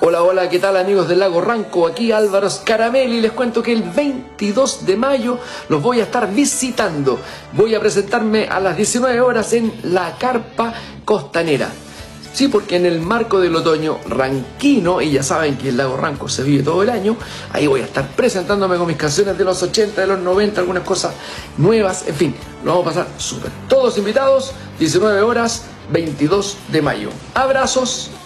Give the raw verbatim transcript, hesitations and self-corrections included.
Hola, hola, ¿qué tal amigos del Lago Ranco? Aquí Álvaro Scaramelli y les cuento que el veintidós de mayo los voy a estar visitando. Voy a presentarme a las diecinueve horas en la Carpa Costanera. Sí, porque en el marco del otoño ranquino, y ya saben que el Lago Ranco se vive todo el año, ahí voy a estar presentándome con mis canciones de los ochenta, de los noventa, algunas cosas nuevas, en fin, lo vamos a pasar súper. Todos invitados, diecinueve horas, veintidós de mayo. Abrazos.